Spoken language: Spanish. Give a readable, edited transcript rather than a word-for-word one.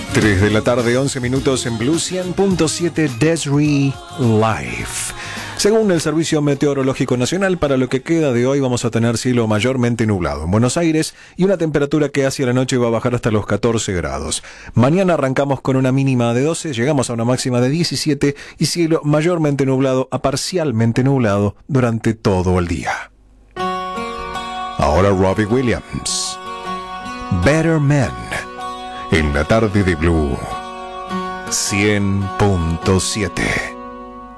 3 de la tarde, 11 minutos en Blue 100.7 Desri Live. Según el Servicio Meteorológico Nacional, para lo que queda de hoy vamos a tener cielo mayormente nublado en Buenos Aires y una temperatura que hacia la noche va a bajar hasta los 14 grados. Mañana arrancamos con una mínima de 12, llegamos a una máxima de 17 y cielo mayormente nublado a parcialmente nublado durante todo el día. Ahora Robbie Williams, Better Man, en la tarde de Blue 100.7.